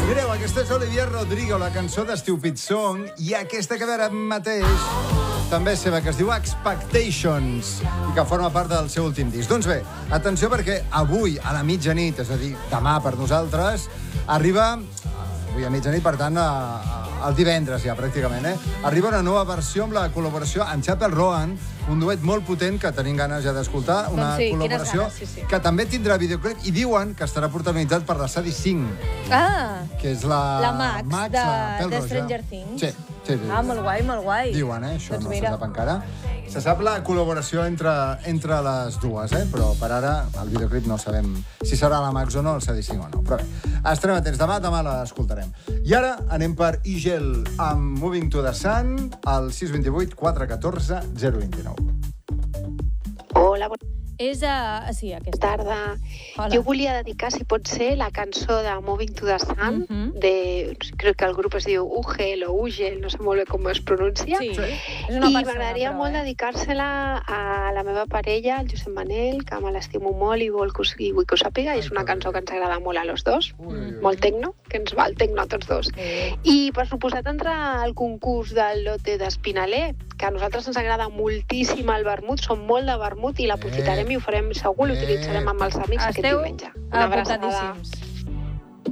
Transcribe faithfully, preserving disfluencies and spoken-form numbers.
Mireu, aquesta és Olivia Rodrigo, la cançó de Stupid Song, i aquesta que ve ara mateix també és seva, que es diu Expectations, i que forma part del seu últim disc. Doncs bé, atenció, perquè avui a la mitjanit, és a dir, demà per nosaltres, arriba, avui a mitjanit, per tant, a, a, el divendres ja, pràcticament, eh? Arriba una nova versió amb la col·laboració amb Chappell Roan, un duet molt potent que tenim ganes ja d'escoltar, una doncs sí, col·laboració ganes, sí, sí. que també tindrà videoclip, i diuen que estarà protagonitzat per la Sadie Singh, Ah, que és la... la Max, Max de, la pèl de roja. Stranger Things. Sí, sí, sí. Ah, molt guai, molt guai. Diuen, eh? Això Doncs no mira. se sap encara. Se sap la col·laboració entre, entre les dues, eh? Però per ara el videoclip no sabem si serà la Max o no, el Sadie Singh o no. Però bé, estarem atents. Demà, demà l'escoltarem. I ara anem per Igel amb Moving to the Sun al sis dos vuit quatre un quatre zero dos nou. Hola, bona És a... Sí, aquesta. tarda. Hola. Jo volia dedicar, si pot ser, la cançó de Moving to the Sun, Mhm. de, crec que el grup es diu Ugel o Ugel, no sé molt bé com es pronuncia. Sí, Sí. és una I persona, m'agradaria però, molt eh? dedicar-se-la a la meva parella, el Josep Manel, que me l'estimo molt i, vol que us, i vull que ho sàpiga. Ai, És una que cançó bé. que ens agrada molt a los dos. Ui, ui, ui. Molt tecno, que ens va el tecno a tots dos. Eh, I per suposat entrar al concurs del lote d'Espinaler, que a nosaltres ens agrada moltíssim el vermut, som molt de vermut i l'aprofitarem i ho farem segur, l'utilitzarem amb els amics aquest Esteu diumenge. Una abraçada. apuntadíssims.